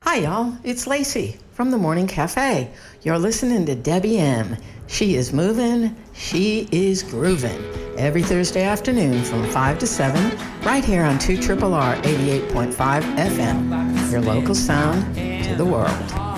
Hi, y'all. It's Lacey from the Morning Cafe. You're listening to Debbie M. She is moving. She is grooving. Every Thursday afternoon from 5 to 7, right here on 2RRR 88.5 FM. Your local sound to the world.